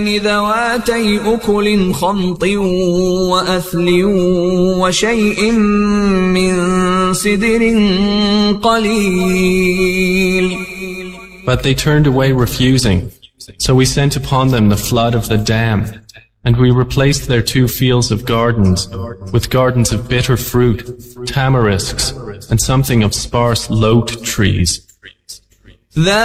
ذواتي أكل خمط وأثل وشيء من سدر قليل. But they turned away refusing. So we sent upon them the flood of the dam, and we replaced their 2 fields of gardens with gardens of bitter fruit, tamarisks, and something of sparse lote trees.